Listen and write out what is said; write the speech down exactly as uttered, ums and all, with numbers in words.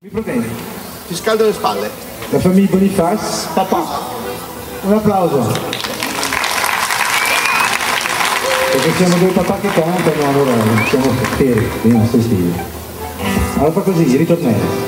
Mi proteggi. Ti scaldo le spalle. La famiglia Bonifaz. Papà. Un applauso. Perché siamo due papà che cantano, allora siamo feri, non sti stili. Allora fa così, ritornello.